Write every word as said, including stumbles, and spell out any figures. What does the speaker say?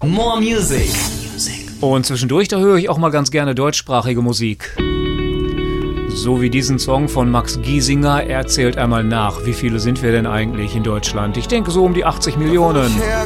More Music. Und zwischendurch, da höre ich auch mal ganz gerne deutschsprachige Musik. So wie diesen Song von Max Giesinger. Er zählt einmal nach, wie viele sind wir denn eigentlich in Deutschland? Ich denke so um die achtzig Millionen.